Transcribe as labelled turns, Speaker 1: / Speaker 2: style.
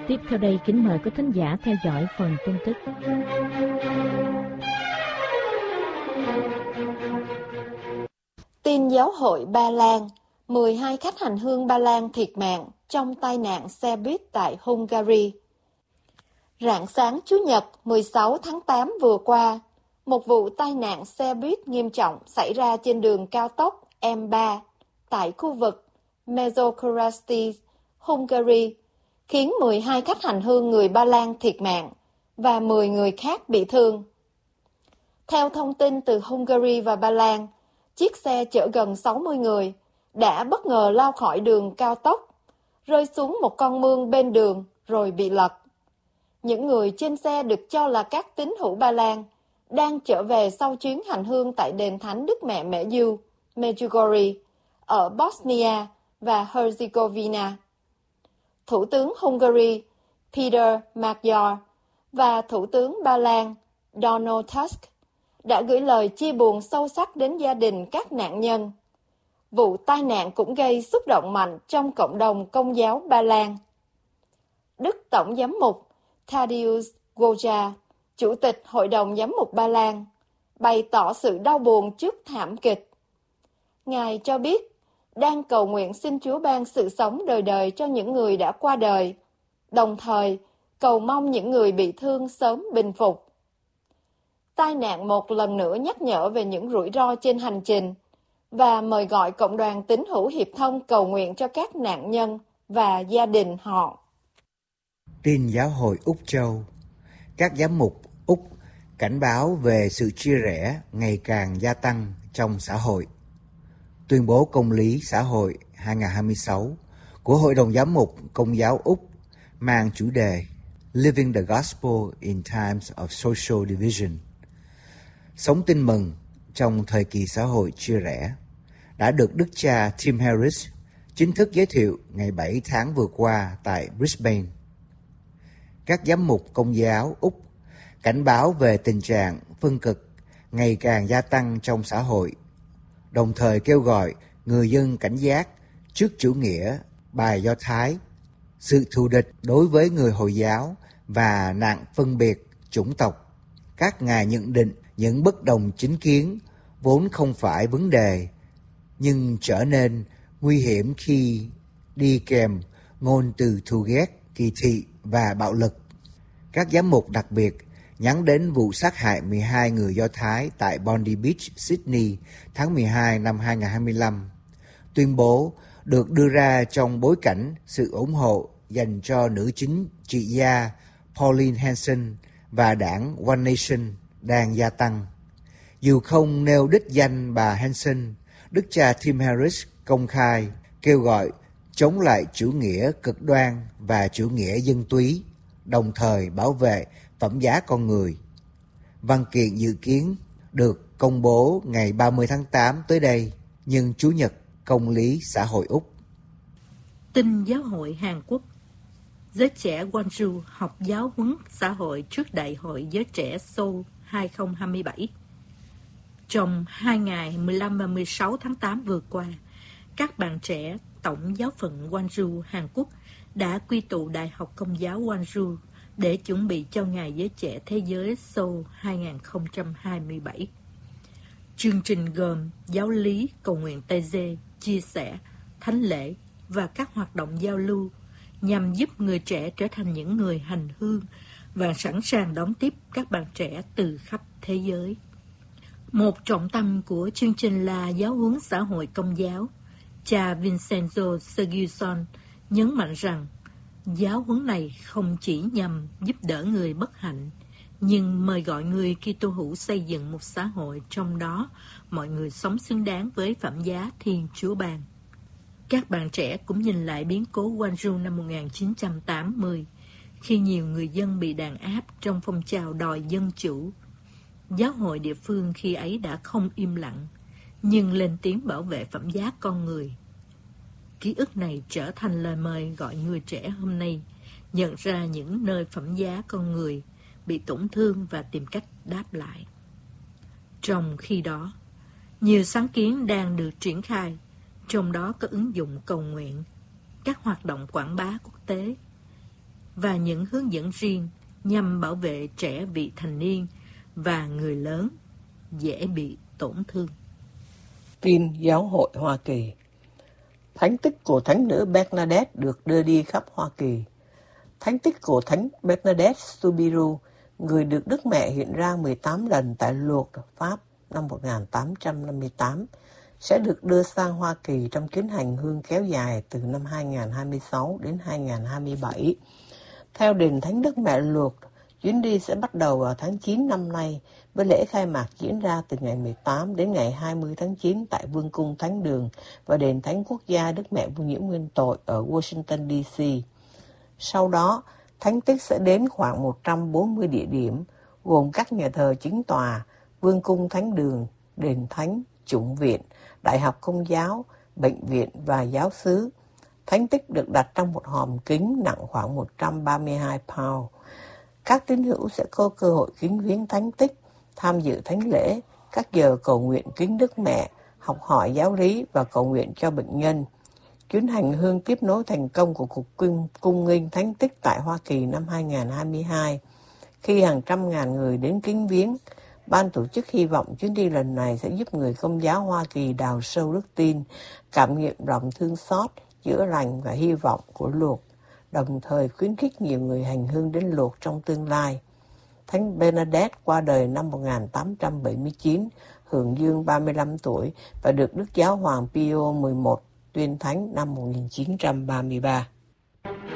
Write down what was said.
Speaker 1: Tiếp theo đây, kính mời quý thính giả theo dõi phần tin tức.
Speaker 2: Tin giáo hội Ba Lan, 12 khách hành hương Ba Lan thiệt mạng trong tai nạn xe buýt tại Hungary. Rạng sáng Chủ nhật 16 tháng 8 vừa qua, một vụ tai nạn xe buýt nghiêm trọng xảy ra trên đường cao tốc M3 tại khu vực Mezőkövesd, Hungary, khiến 12 khách hành hương người Ba Lan thiệt mạng và 10 người khác bị thương. Theo thông tin từ Hungary và Ba Lan, chiếc xe chở gần 60 người đã bất ngờ lao khỏi đường cao tốc, rơi xuống một con mương bên đường rồi bị lật. Những người trên xe được cho là các tín hữu Ba Lan đang trở về sau chuyến hành hương tại đền thánh Đức Mẹ Mễ Diêu, Medjugorje, ở Bosnia và Herzegovina. Thủ tướng Hungary Peter Magyar và Thủ tướng Ba Lan Donald Tusk đã gửi lời chia buồn sâu sắc đến gia đình các nạn nhân. Vụ tai nạn cũng gây xúc động mạnh trong cộng đồng Công giáo Ba Lan. Đức Tổng Giám mục Tadeusz Goja, Chủ tịch Hội đồng Giám mục Ba Lan, bày tỏ sự đau buồn trước thảm kịch. Ngài cho biết đang cầu nguyện xin Chúa ban sự sống đời đời cho những người đã qua đời, đồng thời cầu mong những người bị thương sớm bình phục. Tai nạn một lần nữa nhắc nhở về những rủi ro trên hành trình và mời gọi cộng đoàn tín hữu hiệp thông cầu nguyện cho các nạn nhân và gia đình họ.
Speaker 3: Tin giáo hội Úc Châu. Các giám mục Úc cảnh báo về sự chia rẽ ngày càng gia tăng trong xã hội. Tuyên bố công lý xã hội 2026 của Hội đồng Giám mục Công giáo Úc mang chủ đề Living the Gospel in Times of Social Division. Sống tin mừng trong thời kỳ xã hội chia rẽ đã được Đức cha Tim Harris chính thức giới thiệu ngày 7 tháng vừa qua tại Brisbane. Các giám mục Công giáo Úc cảnh báo về tình trạng phân cực ngày càng gia tăng trong xã hội, đồng thời kêu gọi người dân cảnh giác trước chủ nghĩa bài Do Thái, sự thù địch đối với người Hồi giáo và nạn phân biệt chủng tộc. Các ngài nhận định những bất đồng chính kiến vốn không phải vấn đề, nhưng trở nên nguy hiểm khi đi kèm ngôn từ thù ghét, kỳ thị và bạo lực. Các giám mục đặc biệt nhắm đến vụ sát hại 12 người Do Thái tại Bondi Beach, Sydney tháng 12 năm 2025. Tuyên bố được đưa ra trong bối cảnh sự ủng hộ dành cho nữ chính trị gia Pauline Hanson và đảng One Nation đang gia tăng. Dù không nêu đích danh bà Hanson, Đức cha Tim Harris công khai kêu gọi chống lại chủ nghĩa cực đoan và chủ nghĩa dân túy, đồng thời bảo vệ phẩm giá con người. Văn kiện dự kiến được công bố ngày 30 tháng 8 tới đây, nhân Chủ nhật công lý xã hội Úc.
Speaker 1: Tin giáo hội Hàn Quốc. Giới trẻ Gwangju học giáo huấn xã hội trước Đại hội Giới trẻ Seoul 2027. Trong 2 ngày 15 và 16 tháng 8 vừa qua, các bạn trẻ Tổng giáo phận Gwangju, Hàn Quốc đã quy tụ Đại học Công giáo Gwangju để chuẩn bị cho Ngày Giới trẻ Thế giới Seoul 2027. Chương trình gồm giáo lý, cầu nguyện tê dê, chia sẻ, thánh lễ và các hoạt động giao lưu nhằm giúp người trẻ trở thành những người hành hương và sẵn sàng đón tiếp các bạn trẻ từ khắp thế giới. Một trọng tâm của chương trình là giáo huấn xã hội công giáo. Cha Vincenzo Sergiuson nhấn mạnh rằng giáo huấn này không chỉ nhằm giúp đỡ người bất hạnh, nhưng mời gọi người Kitô hữu xây dựng một xã hội trong đó mọi người sống xứng đáng với phẩm giá Thiên Chúa ban. Các bạn trẻ cũng nhìn lại biến cố Gwangju năm 1980, khi nhiều người dân bị đàn áp trong phong trào đòi dân chủ. Giáo hội địa phương khi ấy đã không im lặng, nhưng lên tiếng bảo vệ phẩm giá con người. Ký ức này trở thành lời mời gọi người trẻ hôm nay nhận ra những nơi phẩm giá con người bị tổn thương và tìm cách đáp lại. Trong khi đó, nhiều sáng kiến đang được triển khai, trong đó có ứng dụng cầu nguyện, các hoạt động quảng bá quốc tế. và những hướng dẫn riêng nhằm bảo vệ trẻ vị thành niên và người lớn dễ bị tổn thương.
Speaker 4: Tin Giáo hội Hoa Kỳ. Thánh tích của thánh nữ Bernadette được đưa đi khắp Hoa Kỳ. Thánh tích của thánh Bernadette Soubirous, người được Đức Mẹ hiện ra 18 lần tại Lourdes, Pháp năm 1858, sẽ được đưa sang Hoa Kỳ trong chuyến hành hương kéo dài từ năm 2026 đến 2027. Theo đền Thánh Đức Mẹ Lourdes, chuyến đi sẽ bắt đầu vào tháng 9 năm nay, với lễ khai mạc diễn ra từ ngày 18 đến ngày 20 tháng 9 tại Vương cung Thánh đường và đền Thánh Quốc gia Đức Mẹ Vô nhiễm nguyên tội ở Washington, D.C. Sau đó, thánh tích sẽ đến khoảng 140 địa điểm, gồm các nhà thờ chính tòa, Vương cung Thánh đường, đền Thánh, chủng viện, Đại học Công giáo, bệnh viện và giáo xứ. Thánh tích được đặt trong một hòm kính nặng khoảng 132 pound. Các tín hữu sẽ có cơ hội kính viếng thánh tích, tham dự thánh lễ, các giờ cầu nguyện kính Đức Mẹ, học hỏi giáo lý và cầu nguyện cho bệnh nhân. Chuyến hành hương tiếp nối thành công của Cục Cung nghênh Thánh tích tại Hoa Kỳ năm 2022, khi hàng trăm ngàn người đến kính viếng. Ban tổ chức hy vọng chuyến đi lần này sẽ giúp người Công giáo Hoa Kỳ đào sâu đức tin, cảm nghiệm lòng thương xót, chữa lành và hy vọng của Lourdes, đồng thời khuyến khích nhiều người hành hương đến Lourdes trong tương lai. Thánh Bernadette qua đời năm 1879, hưởng dương 35 tuổi và được Đức Giáo hoàng Pio XI tuyên thánh năm 1933.